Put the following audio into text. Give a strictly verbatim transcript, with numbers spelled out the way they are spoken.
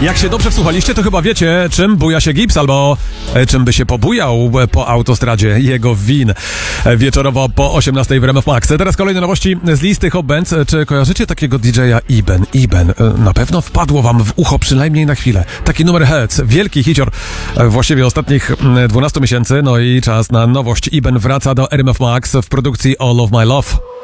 Jak się dobrze wsłuchaliście, to chyba wiecie, czym buja się Gibbs, albo czym by się pobujał po autostradzie jego win. Wieczorowo po osiemnastej w R M F Max. Teraz kolejne nowości z listy Hot Bands. Czy kojarzycie takiego D J a Iben? Iben. Na pewno wpadło wam w ucho przynajmniej na chwilę. Taki numer Heads. Wielki hicior właściwie ostatnich dwunastu miesięcy. No i czas na nowość. Iben wraca do R M F Max w produkcji All of My Love.